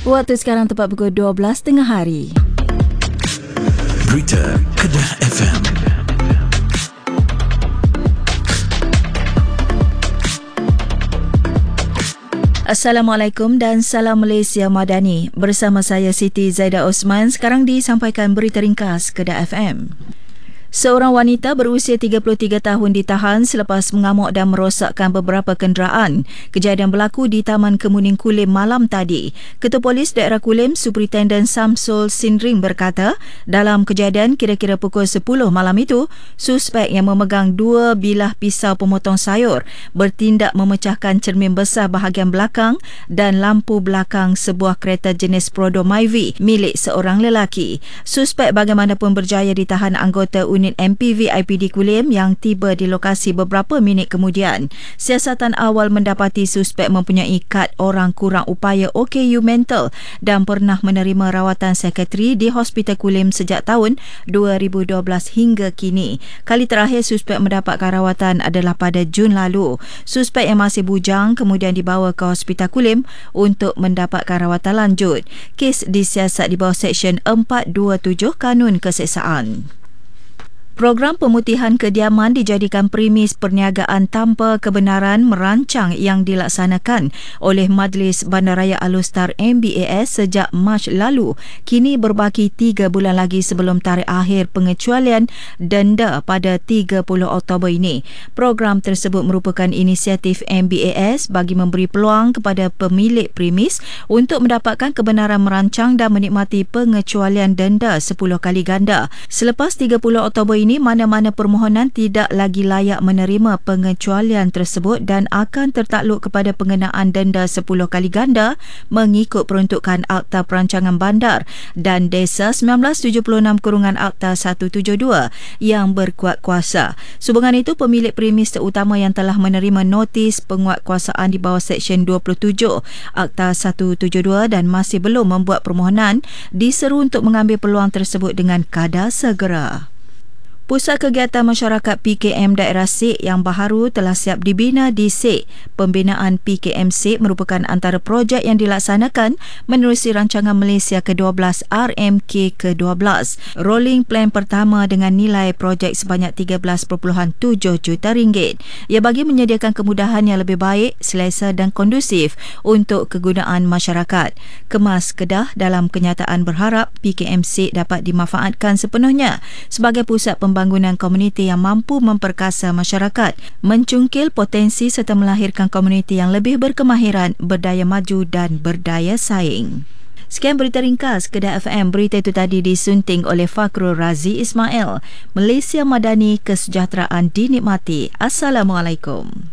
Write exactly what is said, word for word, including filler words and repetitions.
Waktu sekarang tepat pukul dua belas tengah hari. Berita Kedah F M. Assalamualaikum dan salam Malaysia Madani. Bersama saya Siti Zaidah Osman. Sekarang disampaikan berita ringkas Kedah F M. Seorang wanita berusia tiga puluh tiga tahun ditahan selepas mengamuk dan merosakkan beberapa kenderaan. Kejadian berlaku di Taman Kemuning Kulim malam tadi. Ketua Polis Daerah Kulim, Superintendent Samsul Sindring berkata, dalam kejadian kira-kira pukul sepuluh malam itu, suspek yang memegang dua bilah pisau pemotong sayur bertindak memecahkan cermin besar bahagian belakang dan lampu belakang sebuah kereta jenis Prodo Myvi milik seorang lelaki. Suspek bagaimanapun berjaya ditahan anggota unit M P V I P D Kulim yang tiba di lokasi beberapa minit kemudian. Siasatan awal mendapati suspek mempunyai kad orang kurang upaya O K U mental dan pernah menerima rawatan psikiatri di Hospital Kulim sejak tahun dua ribu dua belas hingga kini. Kali terakhir suspek mendapatkan rawatan adalah pada Jun lalu. Suspek yang masih bujang kemudian dibawa ke Hospital Kulim untuk mendapatkan rawatan lanjut. Kes disiasat di bawah Seksyen empat dua tujuh Kanun Keseksaan. Program pemutihan kediaman dijadikan premis perniagaan tanpa kebenaran merancang yang dilaksanakan oleh Majlis Bandaraya Alustar M B A S sejak Mac lalu. Kini berbaki tiga bulan lagi sebelum tarikh akhir pengecualian denda pada tiga puluh Oktober ini. Program tersebut merupakan inisiatif M B A S bagi memberi peluang kepada pemilik premis untuk mendapatkan kebenaran merancang dan menikmati pengecualian denda sepuluh kali ganda. Selepas tiga puluh Oktober ini, mana-mana permohonan tidak lagi layak menerima pengecualian tersebut dan akan tertakluk kepada pengenaan denda sepuluh kali ganda mengikut peruntukan Akta Perancangan Bandar dan Desa seribu sembilan ratus tujuh puluh enam kurungan Akta seratus tujuh puluh dua yang berkuat kuasa. Sehubungan itu, pemilik premis terutama yang telah menerima notis penguatkuasaan di bawah Seksyen dua puluh tujuh Akta seratus tujuh puluh dua dan masih belum membuat permohonan diseru untuk mengambil peluang tersebut dengan kadar segera. Pusat Kegiatan Masyarakat P K M Daerah Sik yang baharu telah siap dibina di Sik. Pembinaan P K M Sik merupakan antara projek yang dilaksanakan menerusi rancangan Malaysia ke dua belas R M K ke dua belas. Rolling plan pertama dengan nilai projek sebanyak tiga belas perpuluhan tujuh juta ringgit. Ia bagi menyediakan kemudahan yang lebih baik, selesa dan kondusif untuk kegunaan masyarakat. Kemas Kedah dalam kenyataan berharap P K M Sik dapat dimanfaatkan sepenuhnya sebagai pusat pembangunan pembangunan komuniti yang mampu memperkasa masyarakat, mencungkil potensi serta melahirkan komuniti yang lebih berkemahiran, berdaya maju dan berdaya saing. Sekian berita ringkas Kedah F M. Berita itu tadi disunting oleh Fakrul Razi Ismail. Malaysia Madani, kesejahteraan dinikmati. Assalamualaikum.